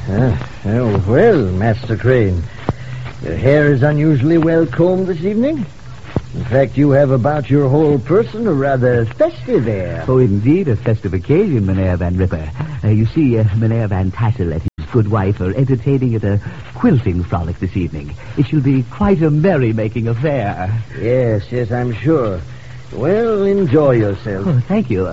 Well, Master Crane, your hair is unusually well combed this evening. In fact, you have about your whole person a rather festive air. Oh, indeed, a festive occasion, Mynheer Van Ripper. You see, Mynheer Van Tassel and his good wife are entertaining at a quilting frolic this evening. It shall be quite a merry-making affair. Yes, I'm sure. Well, enjoy yourself. Oh, thank you.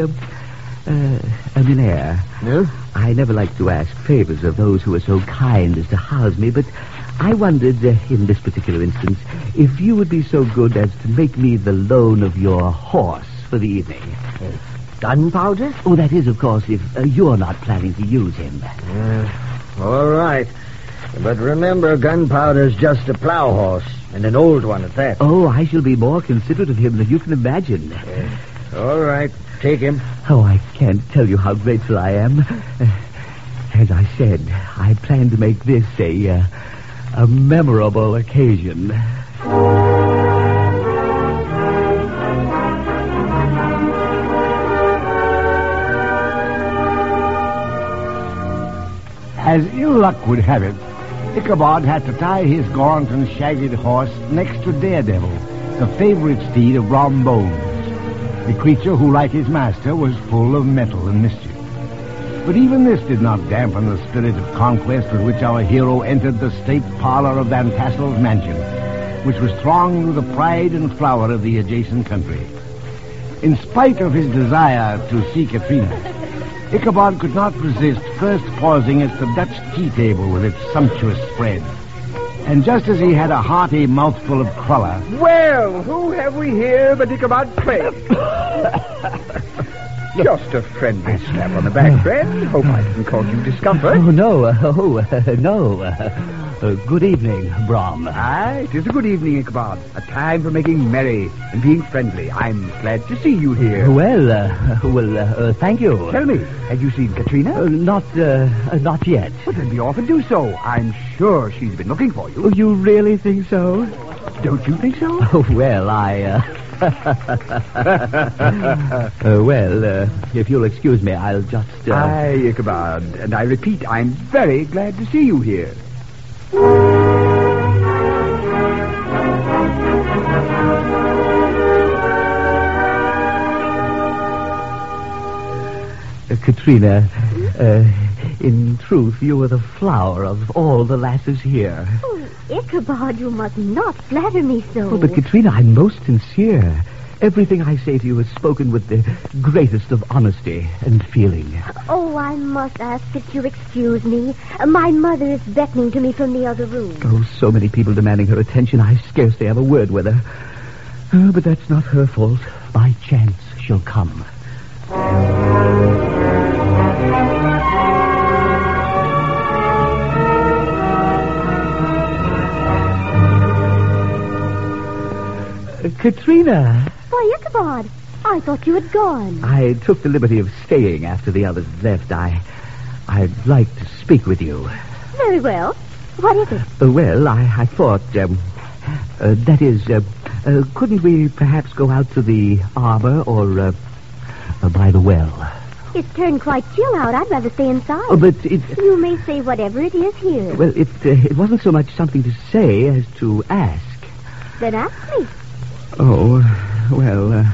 Mynheer, No? I never like to ask favors of those who are so kind as to house me, but I wondered, in this particular instance, if you would be so good as to make me the loan of your horse for the evening. Gunpowder? Oh, that is, of course, if you're not planning to use him. All right. But remember, Gunpowder's just a plow horse, and an old one at that. Oh, I shall be more considerate of him than you can imagine. All right, take him. Oh, I can't tell you how grateful I am. As I said, I plan to make this a memorable occasion. As ill luck would have it, Ichabod had to tie his gaunt and shaggy horse next to Daredevil, the favorite steed of Brom Bones, the creature who, like his master, was full of mettle and mischief. But even this did not dampen the spirit of conquest with which our hero entered the state parlor of Van Tassel's mansion, which was thronged with the pride and flower of the adjacent country. In spite of his desire to see Katrina, Ichabod could not resist first pausing at the Dutch tea table with its sumptuous spread. And just as he had a hearty mouthful of cruller... Well, who have we here but Ichabod Crane? Just a friendly slap on the back, friend. Hope I didn't cause you discomfort. Oh, no. No. Good evening, Brom. Aye, it is a good evening, Ichabod. A time for making merry and being friendly. I'm glad to see you here. Well, thank you. Tell me, have you seen Katrina? Not yet. Well, then be off and do so. I'm sure she's been looking for you. Oh, you really think so? Don't you think so? Oh, well, if you'll excuse me, I'll just... Aye, Ichabod, and I repeat, I'm very glad to see you here. Katrina, in truth, you are the flower of all the lasses here. Oh, Ichabod, you must not flatter me so. Oh, but Katrina, I'm most sincere. Everything I say to you is spoken with the greatest of honesty and feeling. Oh, I must ask that you excuse me. My mother is beckoning to me from the other room. Oh, so many people demanding her attention, I scarcely have a word with her. Oh, but that's not her fault. By chance, she'll come. Katrina! Why, Ichabod, I thought you had gone. I took the liberty of staying after the others left. I'd like to speak with you. Very well. What is it? I thought, that is, couldn't we perhaps go out to the arbor or by the well? It's turned quite chill out. I'd rather stay inside. Oh, but it... You may say whatever it is here. Well, it wasn't so much something to say as to ask. Then ask me. Oh, well,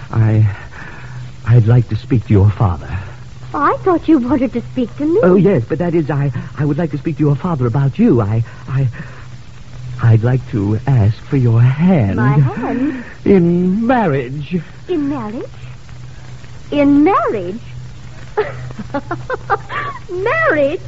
I'd like to speak to your father. Oh, I thought you wanted to speak to me. Oh, yes, but that is, I would like to speak to your father about you. I'd like to ask for your hand. My hand? In marriage. In marriage? In marriage? Marriage?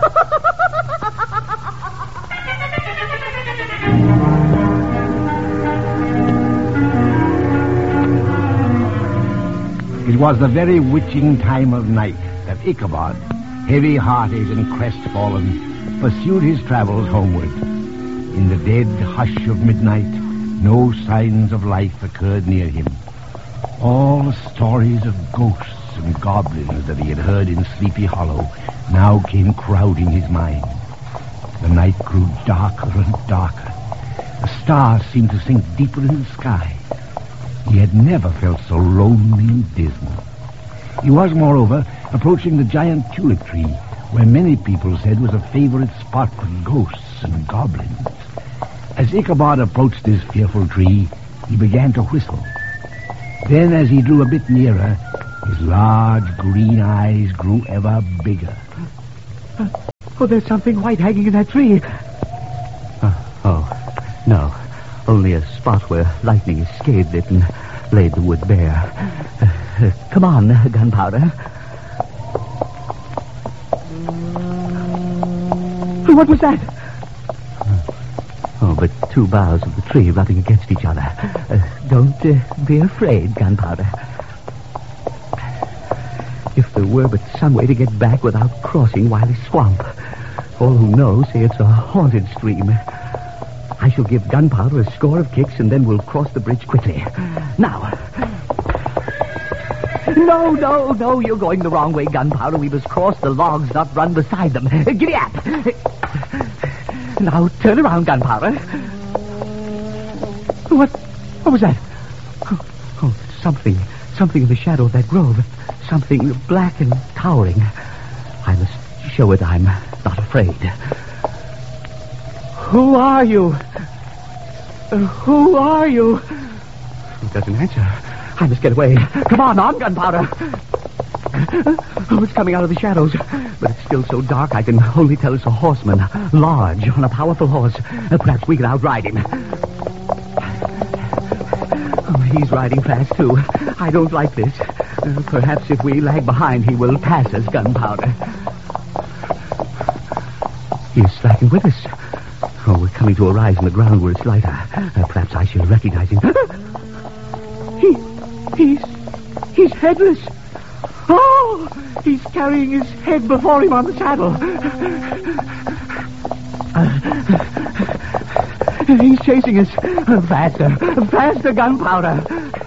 It was the very witching time of night that Ichabod, heavy-hearted and crestfallen, pursued his travels homeward. In the dead hush of midnight, no signs of life occurred near him. All stories of ghosts and goblins that he had heard in Sleepy Hollow now came crowding his mind. The night grew darker and darker. The stars seemed to sink deeper in the sky. He had never felt so lonely and dismal. He was, moreover, approaching the giant tulip tree, where many people said was a favorite spot for ghosts and goblins. As Ichabod approached this fearful tree, he began to whistle. Then, as he drew a bit nearer, his large green eyes grew ever bigger. Oh, there's something white hanging in that tree. No. Only a spot where lightning escaped it and laid the wood bare. Come on, Gunpowder. What was that? Oh, but two boughs of the tree rubbing against each other. Don't be afraid, Gunpowder. If there were but some way to get back without crossing Wiley Swamp. All who know say it's a haunted stream. I shall give Gunpowder a score of kicks, and then we'll cross the bridge quickly. Now. No, you're going the wrong way, Gunpowder. We must cross the logs, not run beside them. Giddy up! Now, turn around, Gunpowder. What was that? Oh, something in the shadow of that grove. Something black and towering. I must show it I'm not afraid. Who are you? Who are you? He doesn't answer. I must get away. Come on, Gunpowder. Oh, it's coming out of the shadows. But it's still so dark I can only tell it's a horseman. Large, on a powerful horse. Perhaps we can outride him. Oh, he's riding fast, too. I don't like this. Perhaps if we lag behind, he will pass us, Gunpowder. He's slacking with us. Oh, we're coming to a rise in the ground where it's lighter. Perhaps I shall recognize him. He's headless. Oh, he's carrying his head before him on the saddle. He's chasing us. Faster, Gunpowder.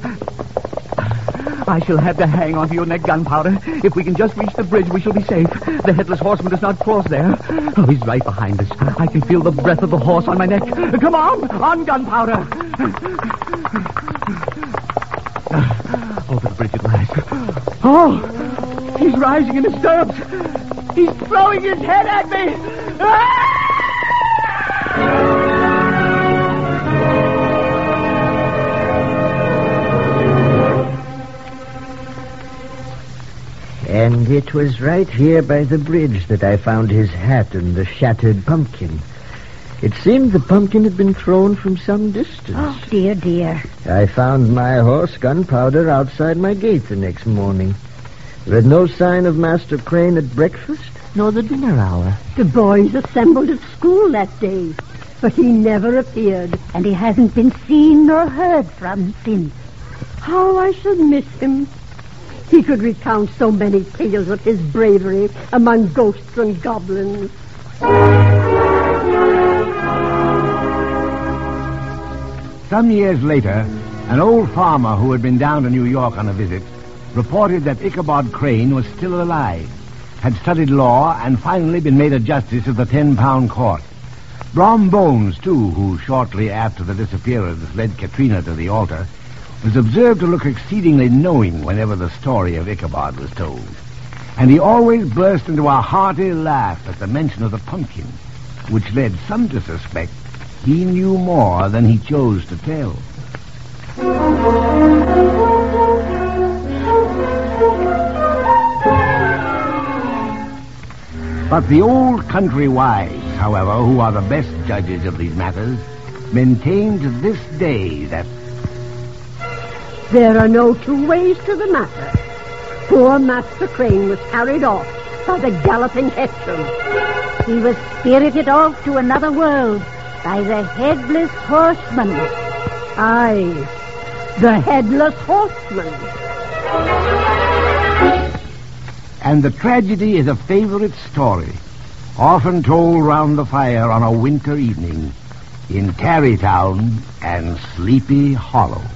I shall have to hang onto your neck, Gunpowder. If we can just reach the bridge, we shall be safe. The headless horseman does not cross there. Oh, he's right behind us. I can feel the breath of the horse on my neck. Come on, Gunpowder. Over the bridge at last. Oh, he's rising in his stirrups. He's throwing his head at me. And it was right here by the bridge that I found his hat and the shattered pumpkin. It seemed the pumpkin had been thrown from some distance. Oh, dear. I found my horse, Gunpowder, outside my gate the next morning. There was no sign of Master Crane at breakfast, nor the dinner hour. The boys assembled at school that day, but he never appeared, and he hasn't been seen nor heard from since. How I should miss him. He could recount so many tales of his bravery among ghosts and goblins. Some years later, an old farmer who had been down to New York on a visit reported that Ichabod Crane was still alive, had studied law, and finally been made a justice of the 10-pound court. Brom Bones, too, who shortly after the disappearance led Katrina to the altar, was observed to look exceedingly knowing whenever the story of Ichabod was told. And he always burst into a hearty laugh at the mention of the pumpkin, which led some to suspect he knew more than he chose to tell. But the old country wise, however, who are the best judges of these matters, maintain to this day that there are no two ways to the matter. Poor Master Crane was carried off by the galloping Hexam. He was spirited off to another world by the Headless Horseman. Aye, the Headless Horseman. And the tragedy is a favorite story, often told round the fire on a winter evening in Tarrytown and Sleepy Hollow.